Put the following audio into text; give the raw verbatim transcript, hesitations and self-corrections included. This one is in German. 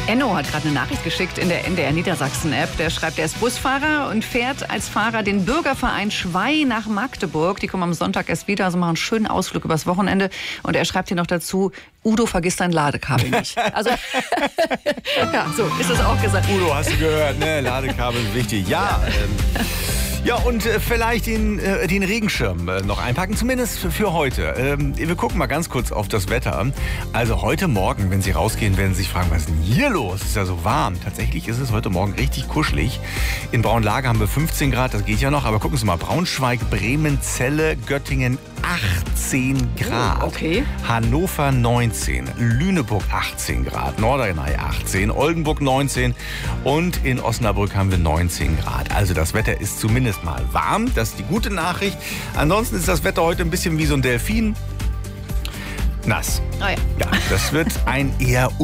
Enno hat gerade eine Nachricht geschickt in der N D R Niedersachsen-App. Der schreibt, er ist Busfahrer und fährt als Fahrer den Bürgerverein Schwei nach Magdeburg. Die kommen am Sonntag erst wieder, also machen einen schönen Ausflug übers Wochenende. Und er schreibt hier noch dazu, Udo, vergiss dein Ladekabel nicht. Also, ja, so ist es auch gesagt. Udo, hast du gehört, ne? Ladekabel wichtig. Ja, ähm, ja, und äh, vielleicht den, äh, den Regenschirm äh, noch einpacken, zumindest für, für heute. Ähm, wir gucken mal ganz kurz auf das Wetter. Also heute Morgen, wenn Sie rausgehen, werden Sie sich fragen, was ist denn hier los? Es ist ja so warm. Tatsächlich ist es heute Morgen richtig kuschelig. In Braunlage haben wir fünfzehn Grad, das geht ja noch. Aber gucken Sie mal, Braunschweig, Bremen, Celle, Göttingen achtzehn Grad. Oh, okay. Hannover neunzehn, Lüneburg achtzehn Grad, Nordrhein achtzehn, Oldenburg neunzehn und in Osnabrück haben wir neunzehn Grad. Also das Wetter ist zumindest mal warm, das ist die gute Nachricht. Ansonsten ist das Wetter heute ein bisschen wie so ein Delfin. Nass. Oh ja. Ja, das wird ein eher